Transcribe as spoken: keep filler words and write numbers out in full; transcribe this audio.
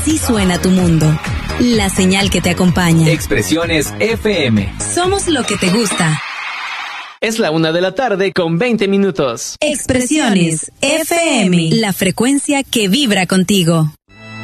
Así suena tu mundo. La señal que te acompaña. Expresiones F M. Somos lo que te gusta. Es la una de la tarde con veinte minutos. Expresiones F M. La frecuencia que vibra contigo.